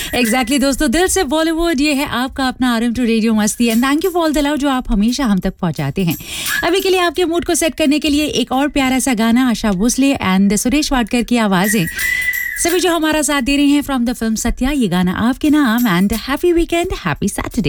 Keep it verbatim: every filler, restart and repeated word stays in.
Exactly दोस्तों, दिल से बॉलीवुड, ये है आपका अपना आर एम टू रेडियो मस्ती and thank you for all the love जो आप हमेशा हम तक पहुंचाते हैं। अभी के लिए आपके मूड को सेट करने के लिए एक और प्यारा सा गाना, आशा भोसले एंड सुरेश वाडकर की आवाजें, सभी जो हमारा साथ दे रहे हैं फ्रॉम द फिल्म सत्या। ये गाना आपके नाम and happy weekend, happy Saturday.